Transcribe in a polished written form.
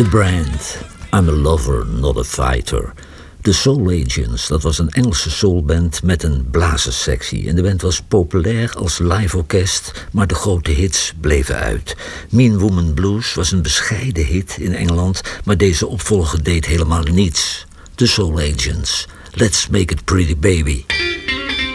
The Brand, I'm a lover, not a fighter. De Soul Agents, dat was een Engelse soulband met een blazerssectie. En de band was populair als live-orkest, maar de grote hits bleven uit. Mean Woman Blues was een bescheiden hit in Engeland, maar deze opvolger deed helemaal niets. De Soul Agents, Let's Make It Pretty Baby.